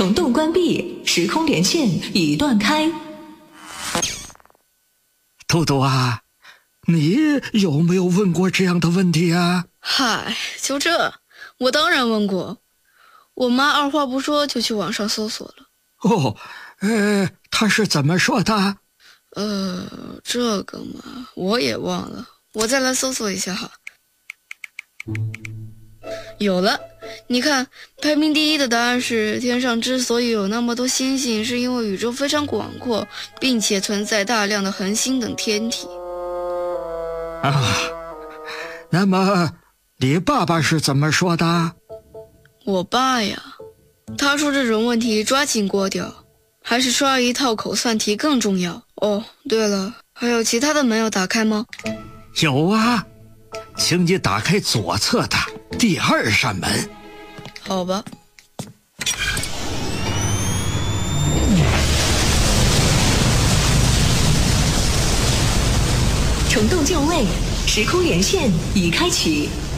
虫洞关闭，时空连线已断开。 豆豆啊，你有没有问过这样的问题啊？ 嗨，就这，我当然问过。我妈二话不说就去网上搜索了。 哦，她是怎么说的？ 这个嘛，我也忘了，我再来搜索一下哈。有了，你看，排名第一的答案是天上之所以有那么多星星，是因为宇宙非常广阔，并且存在大量的恒星等天体。 啊，那么你爸爸是怎么说的？ 我爸呀，他说这种问题抓紧过掉，还是刷一套口算题更重要。哦，对了，还有其他的门要打开吗？ 有啊，请你打开左侧的第2扇门。 好吧。 虫洞就位，时空连线已开启。